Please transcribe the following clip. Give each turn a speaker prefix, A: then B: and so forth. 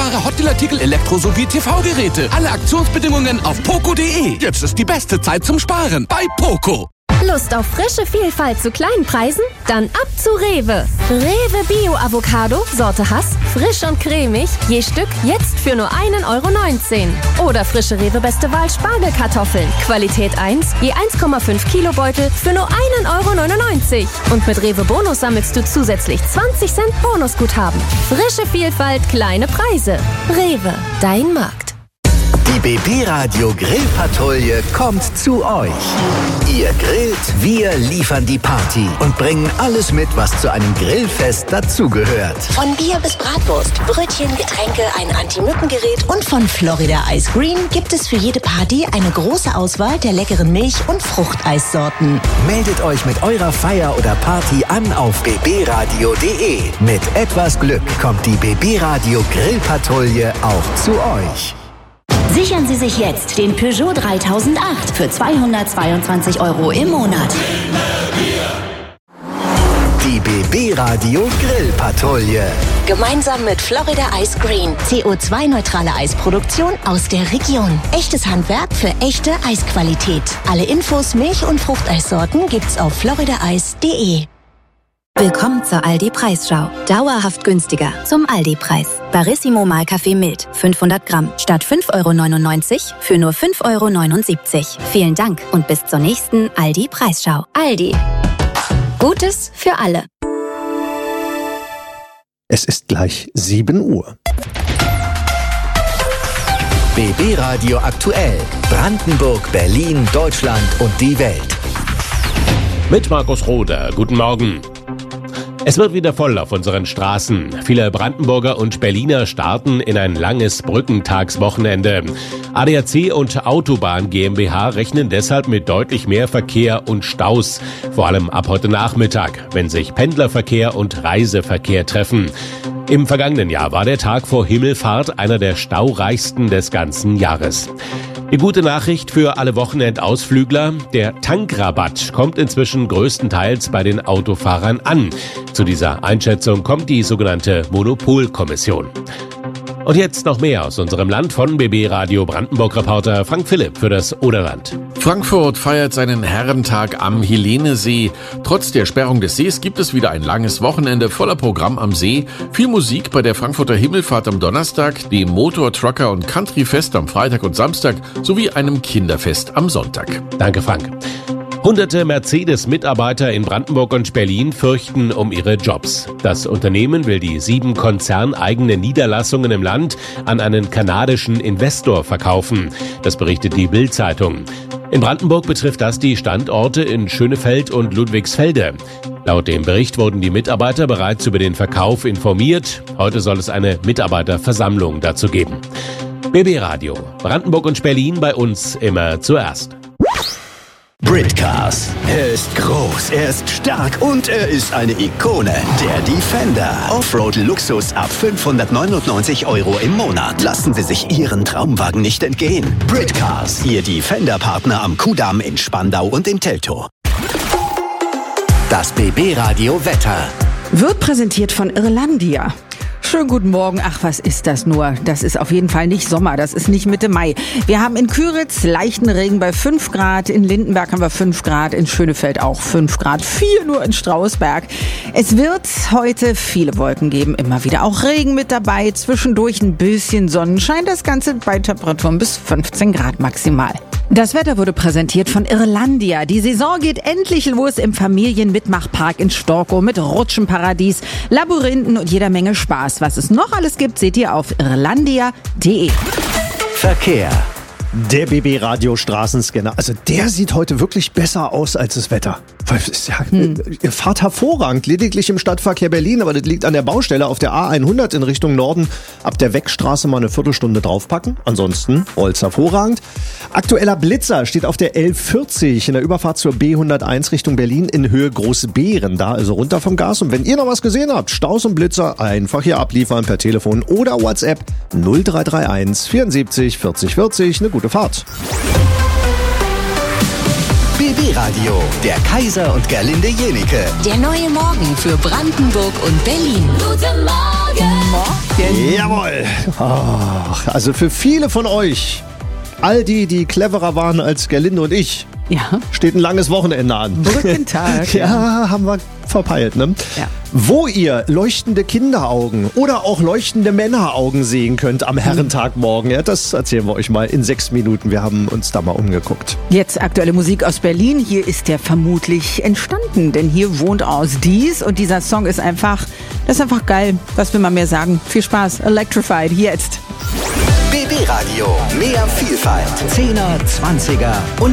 A: Wunderbare Hotdeal-Artikel, Elektro- sowie TV-Geräte. Alle Aktionsbedingungen auf poco.de. Jetzt ist die beste Zeit zum Sparen bei Poco.
B: Lust auf frische Vielfalt zu kleinen Preisen? Dann ab zu Rewe. Rewe Bio Avocado, Sorte Hass, frisch und cremig, je Stück jetzt für nur 1,19 €. Oder frische Rewe Beste Wahl Spargelkartoffeln, Qualität 1, je 1,5 Kilo Beutel für nur 1,99 €. Und mit Rewe Bonus sammelst du zusätzlich 20 Cent Bonusguthaben. Frische Vielfalt, kleine Preise. Rewe, dein Markt.
C: Die BB Radio Grillpatrouille kommt zu euch. Ihr grillt, wir liefern die Party und bringen alles mit, was zu einem Grillfest dazugehört.
D: Von Bier bis Bratwurst, Brötchen, Getränke, ein Anti-Mücken-Gerät und von Florida Ice Green gibt es für jede Party eine große Auswahl der leckeren Milch- und Fruchteissorten.
C: Meldet euch mit eurer Feier oder Party an auf bbradio.de. Mit etwas Glück kommt die BB Radio Grillpatrouille auch zu euch.
E: Sichern Sie sich jetzt den Peugeot 3008 für 222 € im Monat.
C: Die BB Radio Grillpatrouille.
D: Gemeinsam mit Florida Ice Green. CO2-neutrale Eisproduktion aus der Region. Echtes Handwerk für echte Eisqualität. Alle Infos, Milch- und Fruchteissorten gibt's auf floridaice.de.
F: Willkommen zur Aldi-Preisschau. Dauerhaft günstiger zum Aldi-Preis. Barissimo Mahlkaffee mild, 500 Gramm. Statt 5,99 € für nur 5,79 €. Vielen Dank und bis zur nächsten Aldi-Preisschau. Aldi. Gutes für alle.
G: Es ist gleich 7 Uhr.
C: BB Radio aktuell. Brandenburg, Berlin, Deutschland und die Welt.
H: Mit Markus Roder. Guten Morgen. Es wird wieder voll auf unseren Straßen. Viele Brandenburger und Berliner starten in ein langes Brückentagswochenende. ADAC und Autobahn GmbH rechnen deshalb mit deutlich mehr Verkehr und Staus. Vor allem ab heute Nachmittag, wenn sich Pendlerverkehr und Reiseverkehr treffen. Im vergangenen Jahr war der Tag vor Himmelfahrt einer der staureichsten des ganzen Jahres. Die gute Nachricht für alle Wochenendausflügler: der Tankrabatt kommt inzwischen größtenteils bei den Autofahrern an. Zu dieser Einschätzung kommt die sogenannte Monopolkommission. Und jetzt noch mehr aus unserem Land von BB Radio Brandenburg-Reporter Frank Philipp für das Oderland.
I: Frankfurt feiert seinen Herrentag am Helenesee. Trotz der Sperrung des Sees gibt es wieder ein langes Wochenende voller Programm am See. Viel Musik bei der Frankfurter Himmelfahrt am Donnerstag, dem Motor-, Trucker- und Countryfest am Freitag und Samstag sowie einem Kinderfest am Sonntag.
H: Danke, Frank. Hunderte Mercedes-Mitarbeiter in Brandenburg und Berlin fürchten um ihre Jobs. Das Unternehmen will die 7 konzerneigenen Niederlassungen im Land an einen kanadischen Investor verkaufen. Das berichtet die Bild-Zeitung. In Brandenburg betrifft das die Standorte in Schönefeld und Ludwigsfelde. Laut dem Bericht wurden die Mitarbeiter bereits über den Verkauf informiert. Heute soll es eine Mitarbeiterversammlung dazu geben. BB Radio, Brandenburg und Berlin, bei uns immer zuerst.
C: Britcars. Er ist groß, er ist stark und er ist eine Ikone. Der Defender. Offroad-Luxus ab 599 € im Monat. Lassen Sie sich Ihren Traumwagen nicht entgehen. Britcars, Ihr Defender-Partner am Kudamm in Spandau und in Teltow. Das BB-Radio Wetter.
J: Wird präsentiert von Irlandia. Schönen guten Morgen. Ach, was ist das nur? Das ist auf jeden Fall nicht Sommer, das ist nicht Mitte Mai. Wir haben in Küritz leichten Regen bei 5 Grad, in Lindenberg haben wir 5 Grad, in Schönefeld auch 5 Grad, 4 nur in Strausberg. Es wird heute viele Wolken geben, immer wieder auch Regen mit dabei, zwischendurch ein bisschen Sonnenschein, das Ganze bei Temperaturen bis 15 Grad maximal. Das Wetter wurde präsentiert von Irlandia. Die Saison geht endlich los im Familienmitmachpark in Storkow mit Rutschenparadies, Labyrinthen und jeder Menge Spaß. Was es noch alles gibt, seht ihr auf irlandia.de.
C: Verkehr.
G: Der BB Radio Straßenscanner, also der sieht heute wirklich besser aus als das Wetter. Ihr fahrt hervorragend, lediglich im Stadtverkehr Berlin, aber das liegt an der Baustelle auf der A100 in Richtung Norden. Ab der Weckstraße mal eine Viertelstunde draufpacken, ansonsten rollt's hervorragend. Aktueller Blitzer steht auf der L40 in der Überfahrt zur B101 Richtung Berlin in Höhe Große Beeren, da also runter vom Gas. Und wenn ihr noch was gesehen habt, Staus und Blitzer, einfach hier abliefern per Telefon oder WhatsApp 0331 74 40 40. Eine gute Fahrt.
C: BB Radio, der Kaiser und Gerlinde Jenike.
D: Der neue Morgen für Brandenburg und Berlin.
E: Guten Morgen!
J: Morgen.
G: Jawohl. Ach, also für viele von euch, all die cleverer waren als Gerlinde und ich,
J: Ja.
G: steht ein langes Wochenende an.
J: Brückentag.
G: Ja, haben wir verpeilt, ne?
J: Ja.
G: Wo ihr leuchtende Kinderaugen oder auch leuchtende Männeraugen sehen könnt am Herrentag morgen, ja, das erzählen wir euch mal in 6 Minuten. Wir haben uns da mal umgeguckt.
J: Jetzt aktuelle Musik aus Berlin. Hier ist der vermutlich entstanden, denn hier wohnt aus Dies und dieser Song ist einfach geil. Was will man mehr sagen? Viel Spaß. Electrified jetzt.
C: BB Radio. Mehr Vielfalt. 10er, 20er und